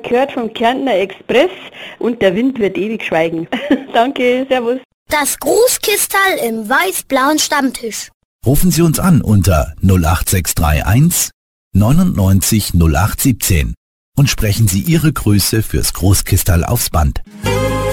gehört vom Kärntner Express und der Wind wird ewig schweigen. Danke, servus. Das Großkistal im weiß-blauen Stammtisch. Rufen Sie uns an unter 08631 99 0817 und sprechen Sie Ihre Grüße fürs Großkistal aufs Band.